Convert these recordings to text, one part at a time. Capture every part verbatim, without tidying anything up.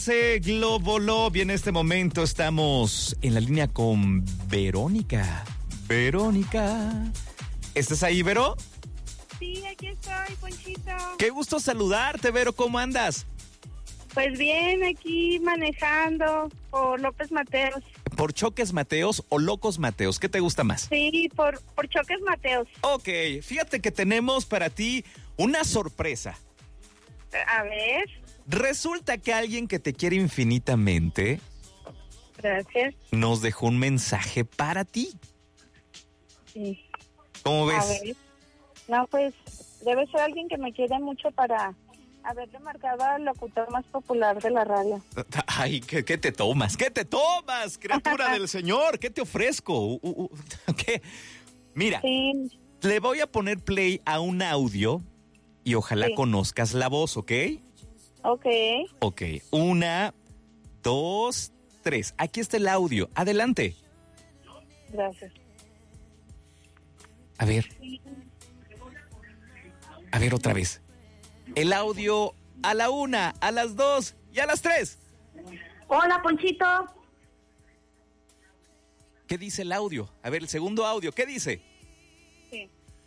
Globo Love, y en este momento estamos en la línea con Verónica. Verónica, ¿estás ahí, Vero? Sí, aquí estoy, Ponchito. Qué gusto saludarte, Vero, ¿cómo andas? Pues bien, aquí manejando por López Mateos. ¿Por Choques Mateos o Locos Mateos? ¿Qué te gusta más? Sí, por, por Choques Mateos. Ok, fíjate que tenemos para ti una sorpresa. A ver. Resulta que alguien que te quiere infinitamente Gracias. nos dejó un mensaje para ti. Sí. ¿Cómo ves? A ver. No, pues debe ser alguien que me quiere mucho para haberle marcado al locutor más popular de la radio. Ay, ¿qué, qué te tomas? ¿Qué te tomas, criatura del Señor? ¿Qué te ofrezco? Uh, uh, ¿Qué? Mira, Sí. le voy a poner play a un audio y ojalá Sí. conozcas la voz, ¿ok? Ok. Ok, una, dos, tres. Aquí está el audio. Adelante. Gracias. A ver. A ver otra vez. El audio a la una, a las dos y a las tres. Hola, Ponchito. ¿Qué dice el audio? A ver, el segundo audio, ¿qué dice? Sí.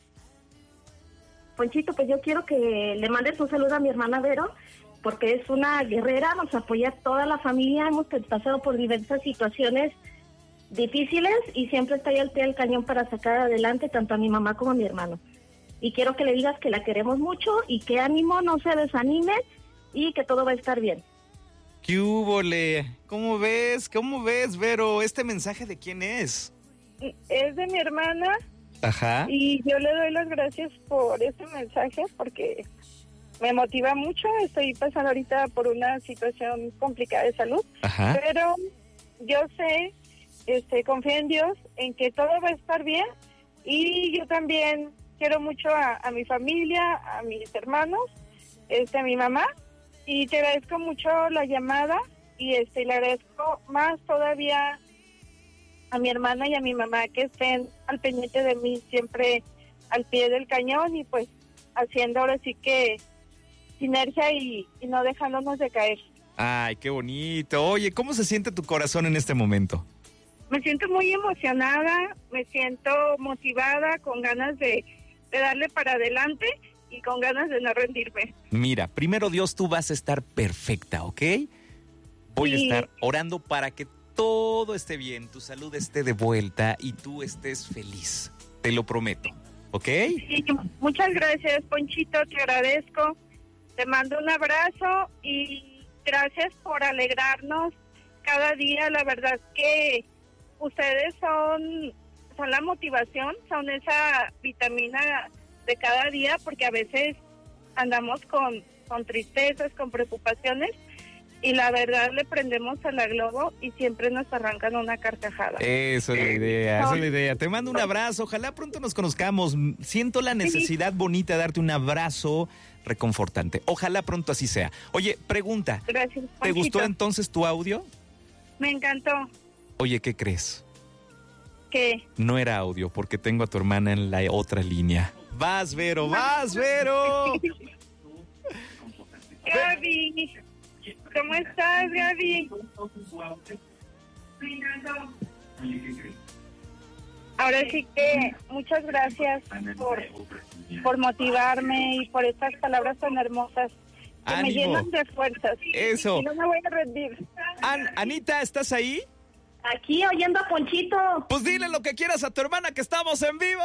Ponchito, pues yo quiero que le mandes un saludo a mi hermana Vero, porque es una guerrera, nos apoya toda la familia, hemos pasado por diversas situaciones difíciles y siempre está ahí al pie del cañón para sacar adelante tanto a mi mamá como a mi hermano. Y quiero que le digas que la queremos mucho y que ánimo, no se desanime y que todo va a estar bien. ¿Qué húbole? ¿Cómo ves? ¿Cómo ves, Vero? ¿Este mensaje de quién es? Es de mi hermana. Ajá. Y yo le doy las gracias por este mensaje porque me motiva mucho. Estoy pasando ahorita por una situación complicada de salud. Ajá. Pero yo sé, este, confío en Dios, en que todo va a estar bien. Y yo también quiero mucho a, a mi familia, a mis hermanos, este, a mi mamá. Y te agradezco mucho la llamada y este, le agradezco más todavía a mi hermana y a mi mamá que estén al pendiente de mí, siempre al pie del cañón y pues haciendo ahora sí que sinergia y, y no dejándonos de caer. Ay, qué bonito. Oye, ¿cómo se siente tu corazón en este momento? Me siento muy emocionada, me siento motivada, con ganas de, de darle para adelante y con ganas de no rendirme. Mira, primero Dios, tú vas a estar perfecta, ¿ok? Voy Sí. a estar orando para que todo esté bien, tu salud esté de vuelta y tú estés feliz. Te lo prometo, ¿ok? Sí, muchas gracias, Ponchito, te agradezco. Te mando un abrazo y gracias por alegrarnos cada día. La verdad que ustedes son, son la motivación, son esa vitamina de cada día, porque a veces andamos con, con tristezas, con preocupaciones, y la verdad le prendemos a la Globo y siempre nos arrancan una carcajada. Eso es la idea, esa es la idea. Te mando un abrazo, ojalá pronto nos conozcamos. Siento la necesidad bonita de darte un abrazo reconfortante. Ojalá pronto así sea. Oye, pregunta. Gracias, ¿Te Ponchito. gustó entonces tu audio? Me encantó. Oye, ¿qué crees? ¿Qué? No era audio porque tengo a tu hermana en la otra línea. ¡Vas, Vero! ¡Vas, Vero! Gaby, ¿cómo estás, Gaby? Ahora sí que muchas gracias por, por motivarme y por estas palabras tan hermosas que ¡Ánimo! me llenan de fuerzas. Eso. Y no me voy a rendir. An- Anita, ¿estás ahí? Aquí oyendo a Ponchito. Pues dile lo que quieras a tu hermana, que estamos en vivo.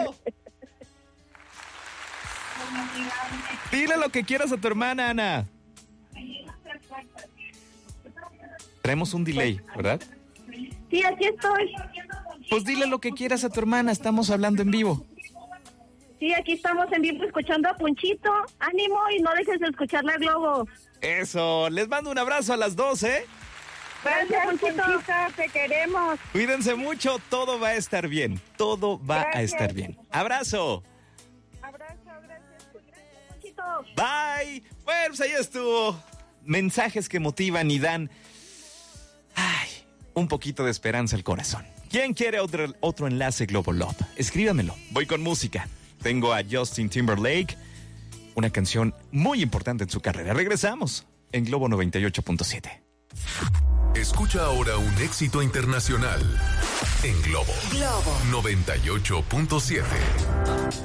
Dile lo que quieras a tu hermana, Ana. Traemos un delay, ¿verdad? Sí, aquí estoy. Pues dile lo que quieras a tu hermana, estamos hablando en vivo. Sí, aquí estamos en vivo escuchando a Ponchito. Ánimo y no dejes de escuchar la Globo. Eso, les mando un abrazo a las dos, ¿eh? Gracias, Ponchito. Ponchito, te queremos. Cuídense mucho, todo va a estar bien, todo va a Gracias. estar bien. Abrazo. Abrazo, gracias. Ponchito. Bye. Bueno, pues ahí estuvo. Mensajes que motivan y dan, ay, un poquito de esperanza al corazón. ¿Quién quiere otro, otro enlace Globo Love? Escríbamelo. Voy con música. Tengo a Justin Timberlake, una canción muy importante en su carrera. Regresamos. en Globo noventa y ocho punto siete. Escucha ahora un éxito internacional en Globo, Globo noventa y ocho punto siete.